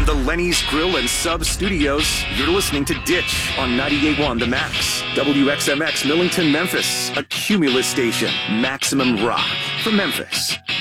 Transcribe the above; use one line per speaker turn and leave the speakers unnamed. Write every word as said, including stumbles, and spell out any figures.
From the Lenny's Grill and Sub Studios, you're listening to Ditch on ninety-eight point one The Max. W X M X Millington, Memphis. A Cumulus station. Maximum rock from Memphis.